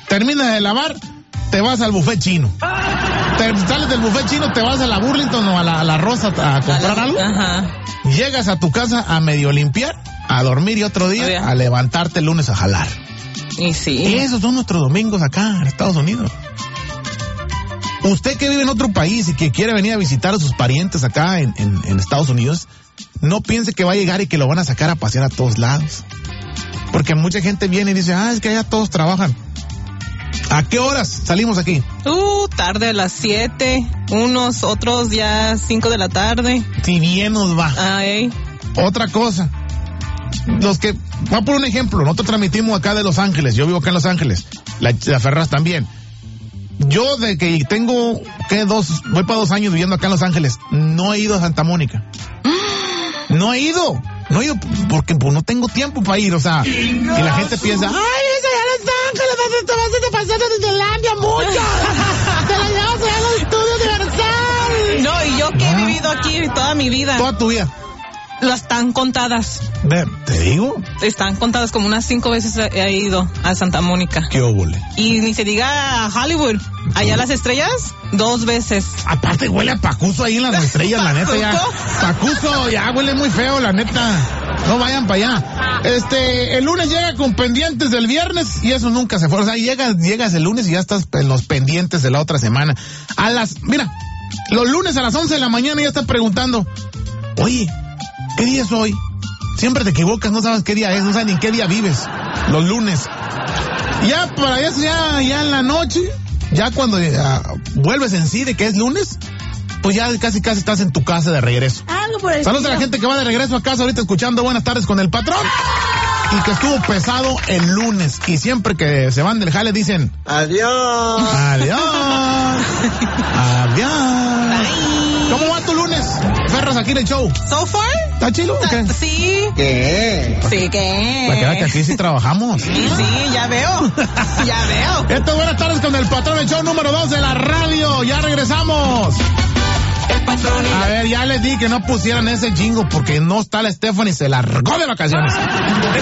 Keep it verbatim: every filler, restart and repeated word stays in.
terminas de lavar, te vas al buffet chino. Te sales del buffet chino, te vas a la Burlington o a la, a la Rosa a comprar a la, algo. Ajá. Llegas a tu casa a medio limpiar, a dormir y otro día Obvio. a levantarte el lunes a jalar. Y sí. Esos son nuestros domingos acá en Estados Unidos. Usted que vive en otro país y que quiere venir a visitar a sus parientes acá en, en, en Estados Unidos, no piense que va a llegar y que lo van a sacar a pasear a todos lados. Porque mucha gente viene y dice, ah, es que allá todos trabajan. ¿A qué horas salimos aquí? Uh, tarde a las siete, unos otros ya cinco de la tarde. Si bien nos va. Ay. Otra cosa, los que, voy a poner un ejemplo, nosotros transmitimos acá de Los Ángeles, yo vivo acá en Los Ángeles, la, la Ferraz también. Yo de que tengo, que dos, voy para dos años viviendo acá en Los Ángeles, no he ido a Santa Mónica. No he ido, no he ido porque pues, no tengo tiempo para ir, o sea, y la gente piensa, ay, eso ya Los Ángeles, te vas a pasar de Disneylandia mucho, te la llevas allá a los estudios de Universal. No, y yo que he vivido aquí toda mi vida. Toda tu vida. Las están contadas. Ve, te digo. Están contadas, como unas cinco veces he ido a Santa Mónica. Qué óvole. Y ni se diga a Hollywood. Allá las estrellas, dos veces. Aparte huele a pacuso ahí en las estrellas, la neta ya. Pacuso, ya huele muy feo, la neta. No vayan para allá. Este, el lunes llega con pendientes del viernes y eso nunca se fue. O sea, llegas, llegas el lunes y ya estás en los pendientes de la otra semana. A las, mira, los lunes a las once de la mañana ya estás preguntando, oye, ¿qué día es hoy? Siempre te equivocas, no sabes qué día es, no sabes ni en qué día vives. Los lunes. Ya para eso, ya, ya en la noche, ya cuando ya vuelves en sí de que es lunes, pues ya casi casi estás en tu casa de regreso. Algo por el Saludos a la gente que va de regreso a casa ahorita escuchando Buenas Tardes con el Patrón. Y que estuvo pesado el lunes. Y siempre que se van del jale dicen adiós. Adiós. Adiós. Bye. ¿Cómo va tu lunes? Ferras aquí en el show. So far. ¿Está chilo o qué? Sí. ¿Qué? Sí, ¿qué? La verdad que aquí sí trabajamos. Sí, sí, ya veo. Ya veo. Esto es Buenas Tardes con el Patrón, el show número dos de la radio. Ya regresamos. A ver, ya les di que no pusieran ese jingo porque no está la Stephanie, se largó de vacaciones.